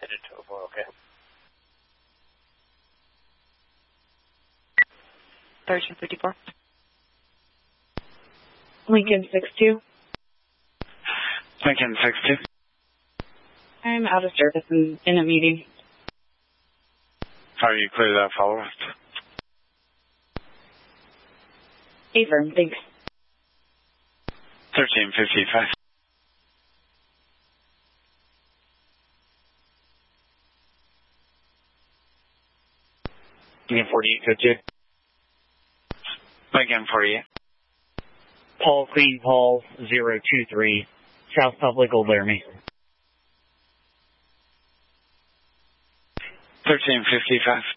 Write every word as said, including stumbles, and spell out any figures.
headed to oh four, okay. thirteen fifty-four. Lincoln six two. Lincoln six two. I'm out of service and in a meeting. Are you clear that follow-up? Affirm, thanks. thirteen fifty-five. Lincoln forty-eight fifty. Lincoln forty-eight. Paul Queen Paul zero two three, South Public Old Laramie. thirteen fifty-five.